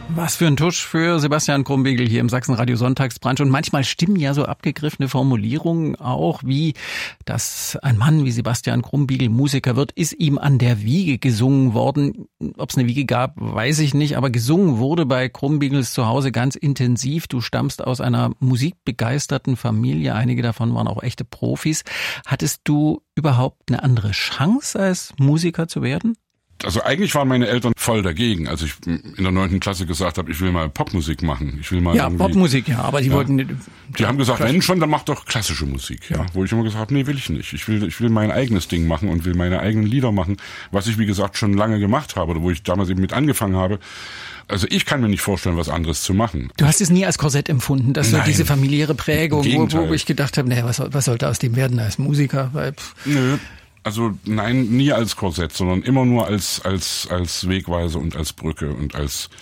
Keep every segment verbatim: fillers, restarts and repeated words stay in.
Was für ein Tusch für Sebastian Krumbiegel hier im Sachsenradio Sonntagsbrunch. Und manchmal stimmen ja so abgegriffene Formulierungen auch, wie, dass ein Mann wie Sebastian Krumbiegel Musiker wird, ist ihm an der Wiege gesungen worden. Ob es eine Wiege gab, weiß ich nicht, aber gesungen wurde bei Krumbiegels zu Hause ganz intensiv. Du stammst aus einer musikbegeisterten Familie, einige davon waren auch echte Profis. Hattest du überhaupt eine andere Chance, als Musiker zu werden? Also eigentlich waren meine Eltern voll dagegen, als ich in der neunten Klasse gesagt habe, ich will mal Popmusik machen. Ich will mal ja, Popmusik, ja, aber die ja, wollten... Die, die haben gesagt, wenn schon, dann mach doch klassische Musik. Ja. Ja, wo ich immer gesagt habe, nee, will ich nicht. Ich will, ich will mein eigenes Ding machen und will meine eigenen Lieder machen, was ich, wie gesagt, schon lange gemacht habe oder wo ich damals eben mit angefangen habe. Also ich kann mir nicht vorstellen, was anderes zu machen. Du hast es nie als Korsett empfunden, dass Nein, so diese familiäre Prägung, wo, wo ich gedacht habe, naja, was, was sollte aus dem werden als Musiker? Weil, Nö. Also nein, nie als Korsett, sondern immer nur als als als Wegweise und als Brücke und als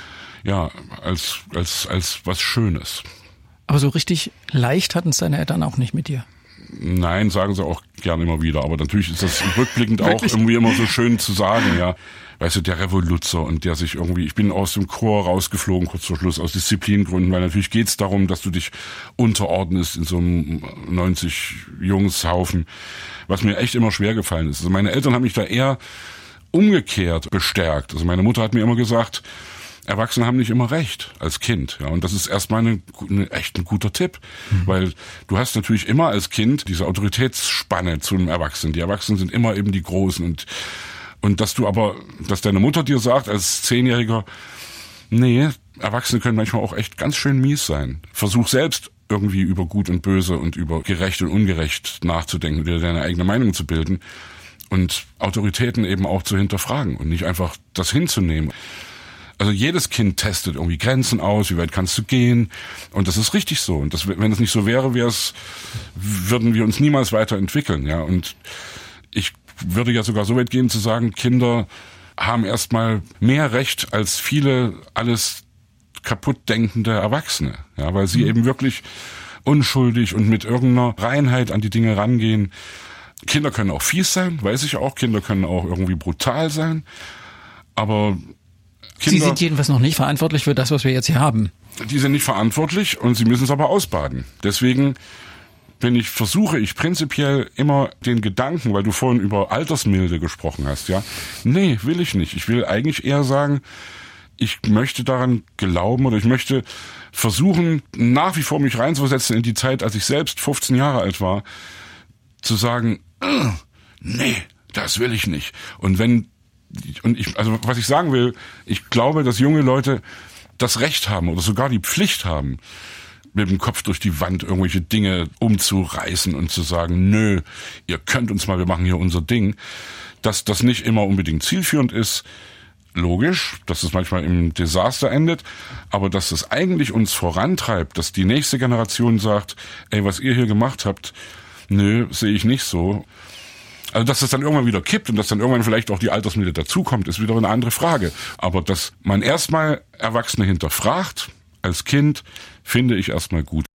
ja als als als was Schönes. Aber so richtig leicht hatten es deine Eltern auch nicht mit dir. Nein, sagen sie auch gern immer wieder. Aber natürlich ist das rückblickend auch irgendwie immer so schön zu sagen, ja. Weißt du, der Revoluzer und der sich irgendwie, ich bin aus dem Chor rausgeflogen, kurz vor Schluss, aus Disziplingründen, weil natürlich geht's darum, dass du dich unterordnest in so einem neunzig Jungshaufen, was mir echt immer schwer gefallen ist. Also meine Eltern haben mich da eher umgekehrt bestärkt. Also meine Mutter hat mir immer gesagt, Erwachsene haben nicht immer recht als Kind, ja, und das ist erstmal eine, eine, echt ein guter Tipp, mhm. weil du hast natürlich immer als Kind diese Autoritätsspanne zu einem Erwachsenen. Die Erwachsenen sind immer eben die Großen und und dass du aber, dass deine Mutter dir sagt als Zehnjähriger, nee, Erwachsene können manchmal auch echt ganz schön mies sein. Versuch selbst irgendwie über Gut und Böse und über gerecht und ungerecht nachzudenken, dir deine eigene Meinung zu bilden und Autoritäten eben auch zu hinterfragen und nicht einfach das hinzunehmen. Also jedes Kind testet irgendwie Grenzen aus, wie weit kannst du gehen, und das ist richtig so. Und das, wenn es nicht so wäre, wäre es, würden wir uns niemals weiterentwickeln, ja. Und ich würde ja sogar so weit gehen zu sagen, Kinder haben erstmal mehr Recht als viele alles kaputt denkende Erwachsene, ja, weil sie mhm. eben wirklich unschuldig und mit irgendeiner Reinheit an die Dinge rangehen. Kinder können auch fies sein, weiß ich auch. Kinder können auch irgendwie brutal sein, aber Kinder, sie sind jedenfalls noch nicht verantwortlich für das, was wir jetzt hier haben. Die sind nicht verantwortlich und sie müssen es aber ausbaden. Deswegen bin ich, versuche ich prinzipiell immer den Gedanken, weil du vorhin über Altersmilde gesprochen hast, ja. Nee, will ich nicht. Ich will eigentlich eher sagen, ich möchte daran glauben oder ich möchte versuchen, nach wie vor mich reinzusetzen in die Zeit, als ich selbst fünfzehn Jahre alt war, zu sagen, äh, nee, das will ich nicht. Und wenn, und ich, also was ich sagen will, ich glaube, dass junge Leute das Recht haben oder sogar die Pflicht haben, mit dem Kopf durch die Wand irgendwelche Dinge umzureißen und zu sagen, nö, ihr könnt uns mal, wir machen hier unser Ding. Dass das nicht immer unbedingt zielführend ist, logisch, dass es manchmal im Desaster endet, aber dass es eigentlich uns vorantreibt, dass die nächste Generation sagt, ey, was ihr hier gemacht habt, nö, sehe ich nicht so. Also dass es dann irgendwann wieder kippt und dass dann irgendwann vielleicht auch die Altersmilde dazukommt, ist wieder eine andere Frage. Aber dass man erstmal Erwachsene hinterfragt, als Kind, finde ich erstmal gut.